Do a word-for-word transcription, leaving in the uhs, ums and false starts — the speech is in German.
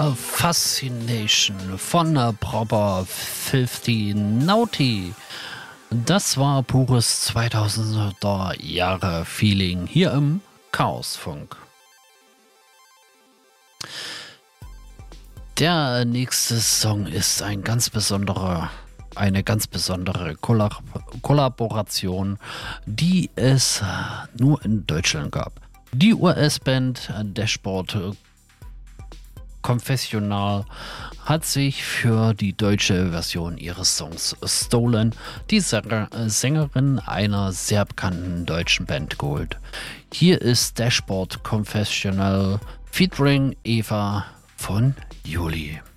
A Fascination von äh, Proper fünfzig Naughty. Das war pures zweitausender Jahre Feeling hier im Chaosfunk. Der nächste Song ist ein ganz besonderer, eine ganz besondere Kollab- Kollaboration, die es nur in Deutschland gab. Die U S-Band Dashboard Confessional hat sich für die deutsche Version ihres Songs Stolen die Sänger- Sängerin einer sehr bekannten deutschen Band geholt. Hier ist Dashboard Confessional featuring Eva von Juli.